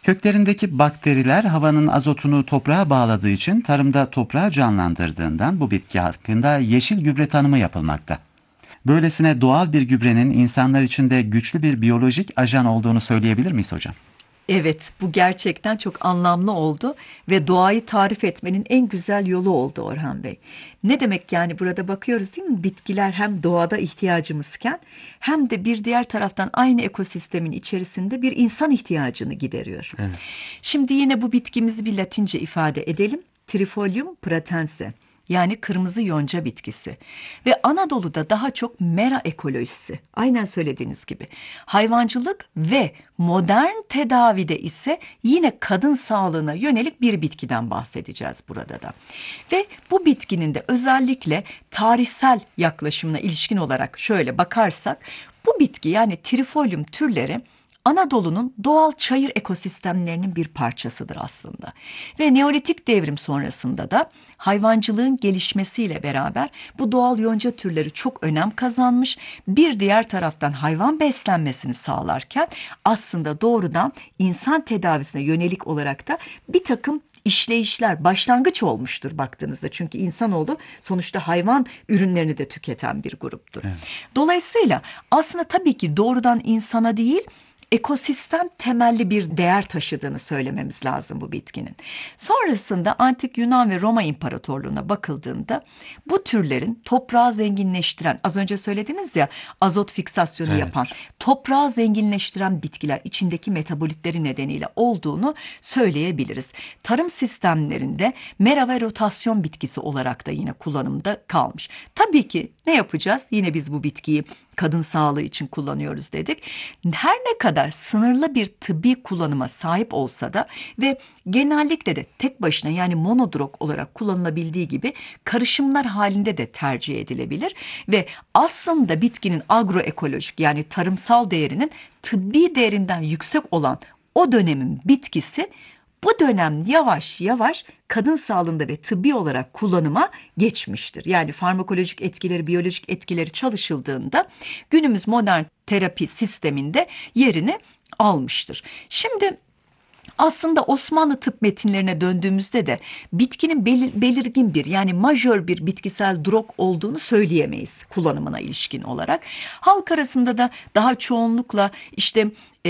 Köklerindeki bakteriler havanın azotunu toprağa bağladığı için tarımda toprağı canlandırdığından bu bitki hakkında yeşil gübre tanımı yapılmakta. Böylesine doğal bir gübrenin insanlar için de güçlü bir biyolojik ajan olduğunu söyleyebilir miyiz hocam? Evet, bu gerçekten çok anlamlı oldu ve doğayı tarif etmenin en güzel yolu oldu Orhan Bey. Ne demek yani burada bakıyoruz değil mi? Bitkiler hem doğada ihtiyacımızken hem de bir diğer taraftan aynı ekosistemin içerisinde bir insan ihtiyacını gideriyor. Evet. Şimdi yine bu bitkimizi bir Latince ifade edelim. Trifolium pratense. Yani kırmızı yonca bitkisi ve Anadolu'da daha çok mera ekolojisi, aynen söylediğiniz gibi hayvancılık ve modern tedavide ise yine kadın sağlığına yönelik bir bitkiden bahsedeceğiz burada da. Ve bu bitkinin de özellikle tarihsel yaklaşımına ilişkin olarak şöyle bakarsak bu bitki yani Trifolium türleri Anadolu'nun doğal çayır ekosistemlerinin bir parçasıdır aslında. Ve Neolitik devrim sonrasında da hayvancılığın gelişmesiyle beraber bu doğal yonca türleri çok önem kazanmış. Bir diğer taraftan hayvan beslenmesini sağlarken aslında doğrudan insan tedavisine yönelik olarak da bir takım işleyişler başlangıç olmuştur baktığınızda. Çünkü insanoğlu sonuçta hayvan ürünlerini de tüketen bir gruptur. Evet. Dolayısıyla aslında tabii ki doğrudan insana değil, ekosistem temelli bir değer taşıdığını söylememiz lazım bu bitkinin. Sonrasında Antik Yunan ve Roma İmparatorluğu'na bakıldığında bu türlerin toprağı zenginleştiren, az önce söylediniz ya azot fiksasyonu Evet. yapan, toprağı zenginleştiren bitkiler içindeki metabolitleri nedeniyle olduğunu söyleyebiliriz. Tarım sistemlerinde mera ve rotasyon bitkisi olarak da yine kullanımda kalmış. Tabii ki ne yapacağız? Yine biz bu bitkiyi kadın sağlığı için kullanıyoruz dedik. Her ne kadar sınırlı bir tıbbi kullanıma sahip olsa da ve genellikle de tek başına yani monodrog olarak kullanılabildiği gibi karışımlar halinde de tercih edilebilir ve aslında bitkinin agroekolojik yani tarımsal değerinin tıbbi değerinden yüksek olan o dönemin bitkisi bu dönem yavaş yavaş kadın sağlığında ve tıbbi olarak kullanıma geçmiştir. Yani farmakolojik etkileri, biyolojik etkileri çalışıldığında günümüz modern terapi sisteminde yerini almıştır. Şimdi aslında Osmanlı tıp metinlerine döndüğümüzde de bitkinin belirgin bir yani majör bir bitkisel drog olduğunu söyleyemeyiz kullanımına ilişkin olarak. Halk arasında da daha çoğunlukla işte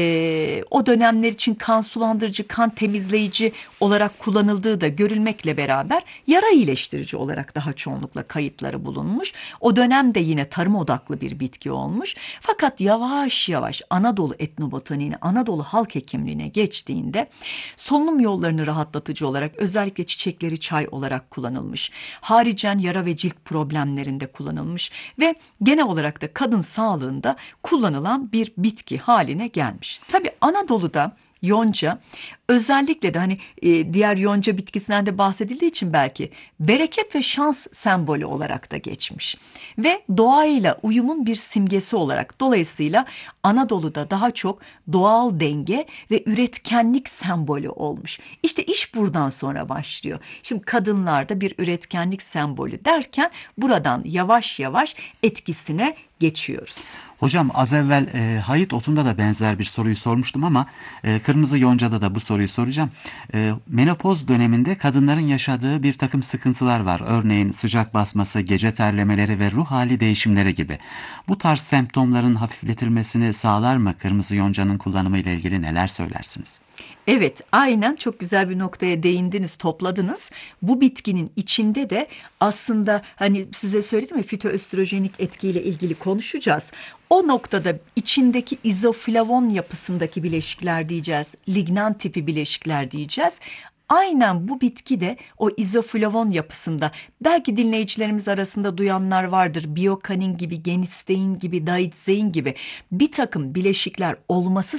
o dönemler için kan sulandırıcı, kan temizleyici olarak kullanıldığı da görülmekle beraber yara iyileştirici olarak daha çoğunlukla kayıtları bulunmuş. O dönemde yine tarım odaklı bir bitki olmuş. Fakat yavaş yavaş Anadolu etnobotaniğine, Anadolu halk hekimliğine geçtiğinde solunum yollarını rahatlatıcı olarak özellikle çiçekleri çay olarak kullanılmış. Haricen yara ve cilt problemlerinde kullanılmış ve genel olarak da kadın sağlığında kullanılan bir bitki haline gelmiş. Tabii Anadolu'da yonca özellikle de hani diğer yonca bitkisinden de bahsedildiği için belki bereket ve şans sembolü olarak da geçmiş. Ve doğayla uyumun bir simgesi olarak dolayısıyla Anadolu'da daha çok doğal denge ve üretkenlik sembolü olmuş. İşte iş buradan sonra başlıyor. Şimdi kadınlarda bir üretkenlik sembolü derken buradan yavaş yavaş etkisine geçiyoruz. Hocam az evvel hayıt otunda da benzer bir soruyu sormuştum ama kırmızı yoncada da bu soruyu soracağım. Menopoz döneminde kadınların yaşadığı bir takım sıkıntılar var. Örneğin sıcak basması, gece terlemeleri ve ruh hali değişimleri gibi. Bu tarz semptomların hafifletilmesini sağlar mı? Kırmızı yoncanın kullanımı ile ilgili neler söylersiniz? Evet, aynen çok güzel bir noktaya değindiniz, topladınız. Bu bitkinin içinde de aslında hani size söyledim ya fitoöstrojenik etkiyle ilgili konuşacağız. O noktada içindeki izoflavon yapısındaki bileşikler diyeceğiz, lignan tipi bileşikler diyeceğiz. Aynen bu bitki de o izoflavon yapısında belki dinleyicilerimiz arasında duyanlar vardır. Biokanin gibi, genistein gibi, daidzein gibi bir takım bileşikler olması